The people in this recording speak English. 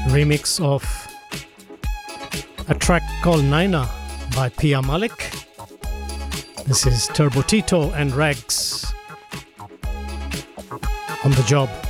remix of a track called Naina by Pia Malik. This is Turbo Tito and Rags on the job.